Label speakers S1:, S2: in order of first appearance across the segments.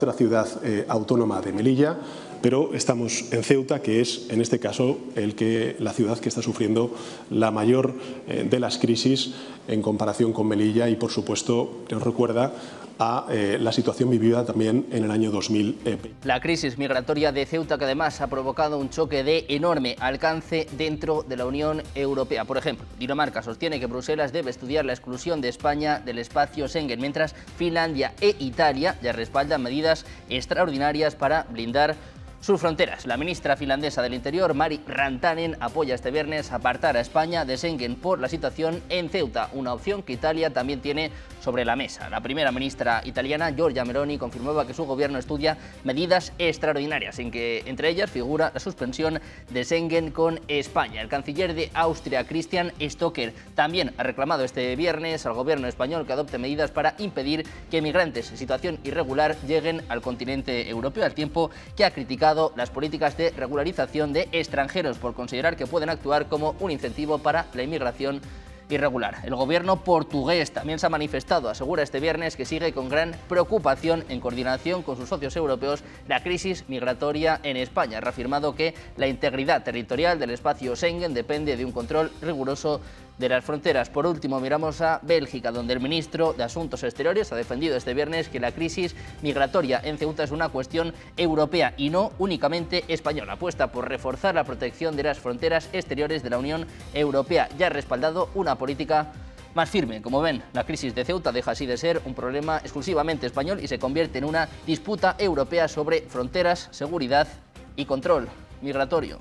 S1: la ciudad autónoma de Melilla, pero estamos en Ceuta, que es en este caso la ciudad que está sufriendo la mayor de las crisis en comparación con Melilla y, por supuesto, nos recuerda a la situación vivida también en el año 2020.
S2: La crisis migratoria de Ceuta, que además ha provocado un choque de enorme alcance dentro de la Unión Europea. Por ejemplo, Dinamarca sostiene que Bruselas debe estudiar la exclusión de España del espacio Schengen, mientras Finlandia e Italia ya respaldan medidas extraordinarias para blindar sus fronteras. La ministra finlandesa del Interior, Mari Rantanen, apoya este viernes apartar a España de Schengen por la situación en Ceuta, una opción que Italia también tiene sobre la mesa. La primera ministra italiana, Giorgia Meloni, confirmaba que su gobierno estudia medidas extraordinarias, en que entre ellas figura la suspensión de Schengen con España. El canciller de Austria, Christian Stocker, también ha reclamado este viernes al gobierno español que adopte medidas para impedir que migrantes en situación irregular lleguen al continente europeo, al tiempo que ha criticado las políticas de regularización de extranjeros por considerar que pueden actuar como un incentivo para la inmigración irregular. El gobierno portugués también se ha manifestado, asegura este viernes que sigue con gran preocupación, en coordinación con sus socios europeos, la crisis migratoria en España. Ha reafirmado que la integridad territorial del espacio Schengen depende de un control riguroso de las fronteras. Por último, miramos a Bélgica, donde el ministro de Asuntos Exteriores ha defendido este viernes que la crisis migratoria en Ceuta es una cuestión europea y no únicamente española. Apuesta por reforzar la protección de las fronteras exteriores de la Unión Europea. Ya ha respaldado una política más firme. Como ven, la crisis de Ceuta deja así de ser un problema exclusivamente español y se convierte en una disputa europea sobre fronteras, seguridad y control migratorio.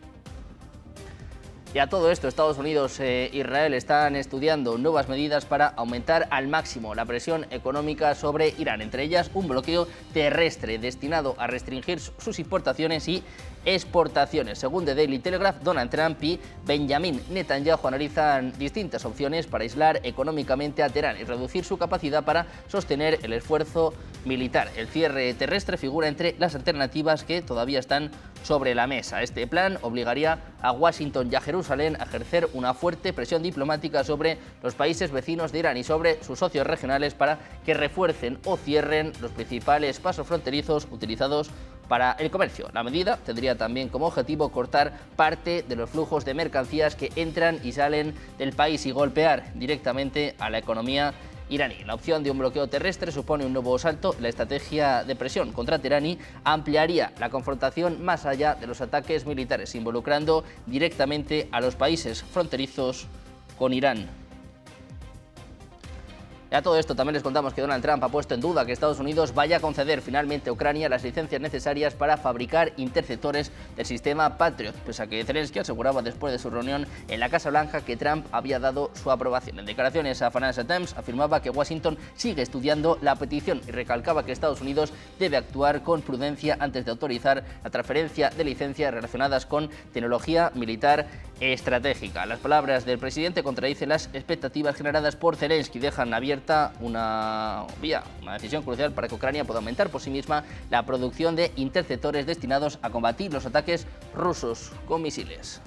S2: Y a todo esto, Estados Unidos e Israel están estudiando nuevas medidas para aumentar al máximo la presión económica sobre Irán, entre ellas un bloqueo terrestre destinado a restringir sus importaciones y exportaciones. Según The Daily Telegraph, Donald Trump y Benjamin Netanyahu analizan distintas opciones para aislar económicamente a Teherán y reducir su capacidad para sostener el esfuerzo militar. El cierre terrestre figura entre las alternativas que todavía están sobre la mesa. Este plan obligaría a Washington y a Jerusalén a ejercer una fuerte presión diplomática sobre los países vecinos de Irán y sobre sus socios regionales para que refuercen o cierren los principales pasos fronterizos utilizados para el comercio. La medida tendría también como objetivo cortar parte de los flujos de mercancías que entran y salen del país y golpear directamente a la economía iraní. La opción de un bloqueo terrestre supone un nuevo salto en la estrategia de presión contra Teherán y ampliaría la confrontación más allá de los ataques militares, involucrando directamente a los países fronterizos con Irán. Y a todo esto también les contamos que Donald Trump ha puesto en duda que Estados Unidos vaya a conceder finalmente a Ucrania las licencias necesarias para fabricar interceptores del sistema Patriot, pese a que Zelensky aseguraba después de su reunión en la Casa Blanca que Trump había dado su aprobación. En declaraciones a Financial Times afirmaba que Washington sigue estudiando la petición y recalcaba que Estados Unidos debe actuar con prudencia antes de autorizar la transferencia de licencias relacionadas con tecnología militar estratégica. Las palabras del presidente contradicen las expectativas generadas por Zelensky, dejan abierta una decisión crucial para que Ucrania pueda aumentar por sí misma la producción de interceptores destinados a combatir los ataques rusos con misiles.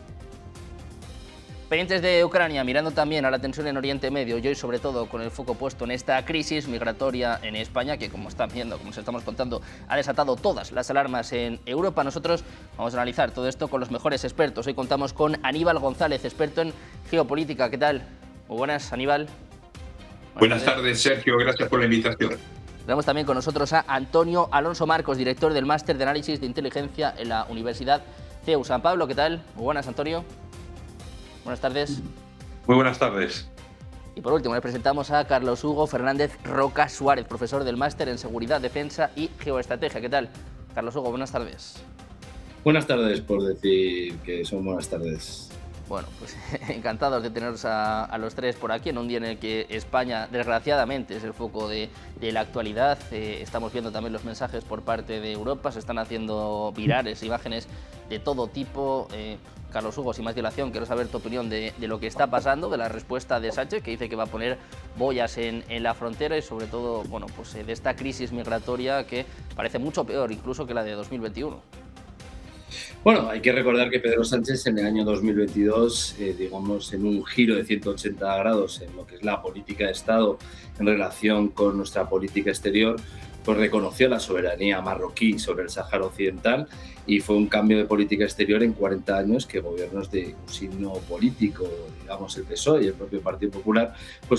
S2: Pendientes de Ucrania, mirando también a la tensión en Oriente Medio y hoy sobre todo con el foco puesto en esta crisis migratoria en España, que como están viendo, como os estamos contando, ha desatado todas las alarmas en Europa. Nosotros vamos a analizar todo esto con los mejores expertos. Hoy contamos con Aníbal González, experto en geopolítica. ¿Qué tal? Muy buenas, Aníbal.
S3: Buenas tardes, Sergio. Gracias por la invitación.
S2: Tenemos también con nosotros a Antonio Alonso Marcos, director del Máster de Análisis de Inteligencia en la Universidad CEU San Pablo. ¿Qué tal? Muy buenas, Antonio. Buenas tardes.
S3: Muy buenas tardes.
S2: Y por último, les presentamos a Carlos Hugo Fernández Roca Suárez, profesor del Máster en Seguridad, Defensa y Geoestrategia. ¿Qué tal? Carlos Hugo, buenas tardes.
S4: Buenas tardes, por decir que son buenas tardes.
S2: Bueno, pues encantados de teneros a los tres por aquí en un día en el que España, desgraciadamente, es el foco de la actualidad. Estamos viendo también los mensajes por parte de Europa, se están haciendo virales imágenes de todo tipo. Carlos Hugo, sin más dilación, quiero saber tu opinión de lo que está pasando, de la respuesta de Sánchez, que dice que va a poner boyas en la frontera y sobre todo, bueno, pues de esta crisis migratoria que parece mucho peor incluso que la de 2021.
S4: Bueno, hay que recordar que Pedro Sánchez en el año 2022, digamos, en un giro de 180 grados en lo que es la política de Estado en relación con nuestra política exterior, pues reconoció la soberanía marroquí sobre el Sáhara Occidental y fue un cambio de política exterior en 40 años que gobiernos de un signo político, digamos el PSOE y el propio Partido Popular, pues